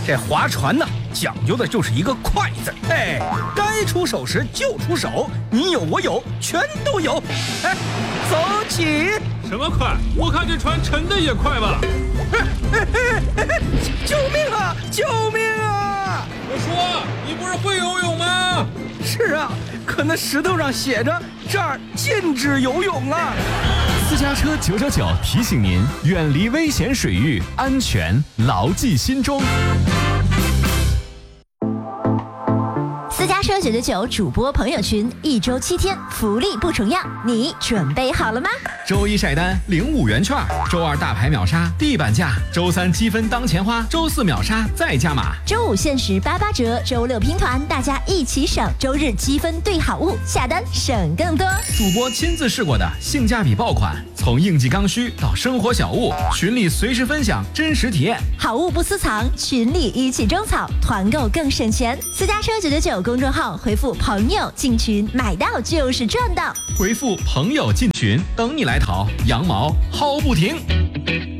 这划船呢，讲究的就是一个快字。哎，该出手时就出手，你有我有，全都有。哎，走起！ 什么快？我看这船沉的也快吧。 救命啊！救命啊！ 我说，你不是会游泳吗？ 是啊，可那石头上写着这儿禁止游泳啊。 私家车999提醒您，远离危险水域，安全牢记心中。 私家车999主播朋友群，1周7天，福利不重样，你准备好了吗？ 周一晒单领5元券，周二大牌秒杀地板价，周三积分当钱花，周四秒杀再加码， 周五限时88折，周六拼团，大家一起省，周日积分兑好物，下单省更多。 主播亲自试过的性价比爆款，从应季刚需到生活小物，群里随时分享真实体验， 好物不私藏，群里一起种草，团购更省钱。私家车999公众号回复朋友进群，买到就是赚到。 回复朋友进群，等你来淘，羊毛薅不停。